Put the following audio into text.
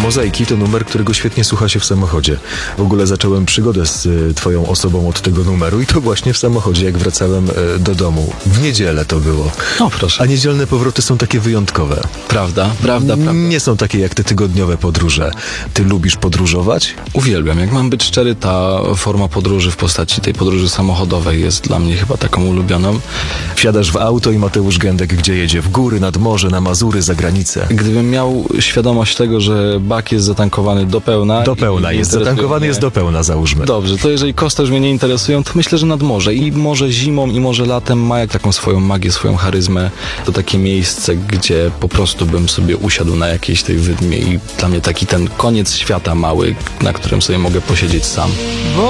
Mozaiki to numer, którego świetnie słucha się w samochodzie. W ogóle zacząłem przygodę z twoją osobą od tego numeru i to właśnie w samochodzie, jak wracałem do domu. W niedzielę to było. No proszę. A niedzielne powroty są takie wyjątkowe. Prawda. Nie są takie jak te tygodniowe podróże. Ty lubisz podróżować? Uwielbiam. Jak mam być szczery, ta forma podróży w postaci tej podróży samochodowej jest dla mnie chyba taką ulubioną. Wsiadasz w auto i Mateusz Gędek gdzie jedzie? W góry, nad morze, na Mazury, za granicę. Gdybym miał świadomość tego, że bak jest zatankowany do pełna. Do pełna jest zatankowany, jest do pełna, załóżmy. Dobrze, to jeżeli koszty już mnie nie interesują, to myślę, że nad morze. I może zimą, i może latem ma jak taką swoją magię, swoją charyzmę. To takie miejsce, gdzie po prostu bym sobie usiadł na jakiejś tej wydmie i dla mnie taki ten koniec świata mały, na którym sobie mogę posiedzieć sam.